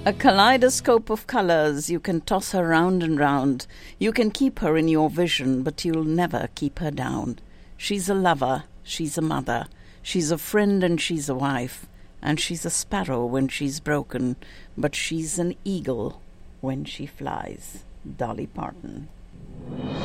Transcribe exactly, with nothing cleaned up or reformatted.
A kaleidoscope of colours, you can toss her round and round. You can keep her in your vision, but you'll never keep her down. She's a lover, she's a mother, she's a friend and she's a wife, and she's a sparrow when she's broken, but she's an eagle when she flies. Dolly Parton.